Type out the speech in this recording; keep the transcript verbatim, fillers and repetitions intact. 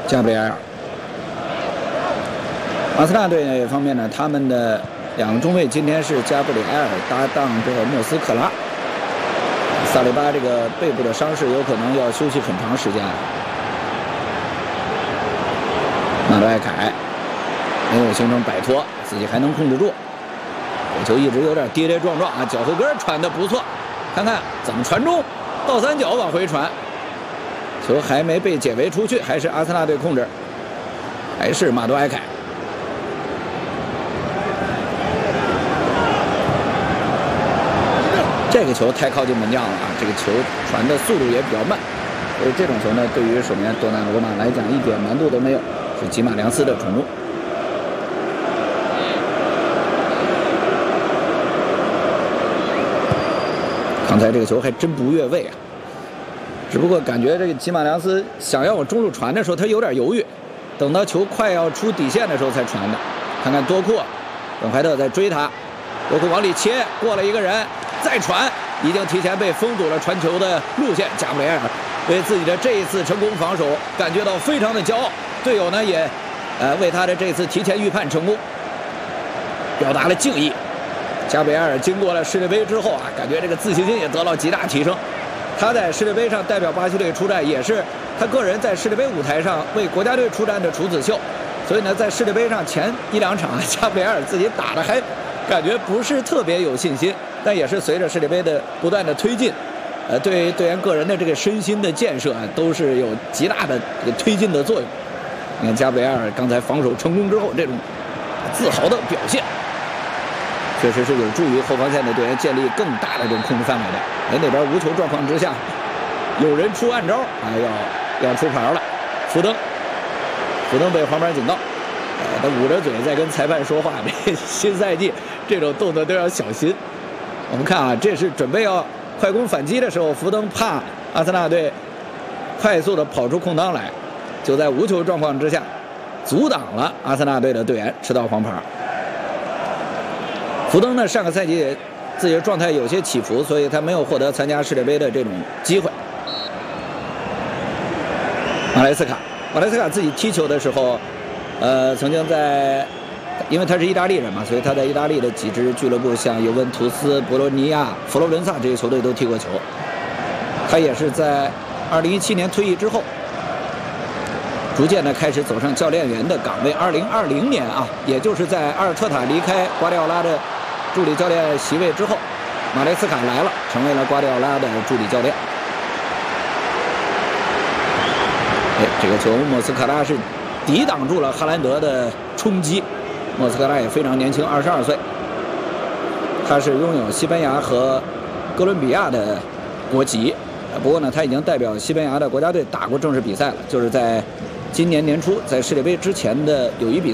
加布里埃尔。阿森纳队方面呢，他们的两个中卫今天是加布里埃尔搭档这个莫斯克拉。萨利巴这个背部的伤势有可能要休息很长时间。马德埃凯没有形成摆脱，自己还能控制住。这球一直有点跌跌撞撞啊，脚后跟传的不错，看看怎么传中，倒三角往回传，球还没被解围出去，还是阿森纳队控制，还是马德埃凯。这个球太靠近门将了啊！这个球传的速度也比较慢，所以这种球呢，对于守门员多纳鲁马来讲一点难度都没有，是吉马良斯的传中。刚才这个球还真不越位啊，只不过感觉这个吉马良斯想要往中路传的时候，他有点犹豫，等到球快要出底线的时候才传的。看看多库，本怀特在追他，多库往里切，过了一个人。再传，已经提前被封堵了传球的路线。加布里埃尔为自己的这一次成功防守感觉到非常的骄傲，队友呢也，呃，为他的这次提前预判成功表达了敬意。加布里埃尔经过了世界杯之后啊，感觉这个自信心也得到极大提升。他在世界杯上代表巴西队出战，也是他个人在世界杯舞台上为国家队出战的处子秀。所以呢，在世界杯上前一两场，加布里埃尔自己打的还感觉不是特别有信心。但也是随着世界杯的不断的推进，呃，对队员个人的这个身心的建设啊，都是有极大的这个推进的作用。你看加布里埃尔刚才防守成功之后，这种自豪的表现，确实是有助于后防线的队员建立更大的这种控制范围的。哎，那边无球状况之下，有人出暗招，哎，要要出牌了。福登，福登被黄牌警告，呃，他捂着嘴在跟裁判说话。这新赛季这种动作都要小心。我们看啊，这是准备要快攻反击的时候，福登怕阿森纳队快速的跑出空当来，就在无球状况之下阻挡了阿森纳队的队员，吃到黄牌。福登呢，上个赛季自己的状态有些起伏，所以他没有获得参加世界杯的这种机会。马莱斯卡，马莱斯卡自己踢球的时候，呃，曾经在。因为他是意大利人嘛，所以他在意大利的几支俱乐部，像尤文图斯、博洛尼亚、佛罗伦萨这些球队都踢过球。他也是在二零一七年退役之后，逐渐的开始走上教练员的岗位。二零二零年啊，也就是在阿尔特塔离开瓜迪奥拉的助理教练席位之后，马雷斯卡来了，成为了瓜迪奥拉的助理教练。哎，这个球莫斯科拉是抵挡住了哈兰德的冲击。莫斯科拉也非常年轻，二十二岁。他是拥有西班牙和哥伦比亚的国籍，不过呢，他已经代表西班牙的国家队打过正式比赛了，就是在今年年初在世界杯之前的友谊比赛。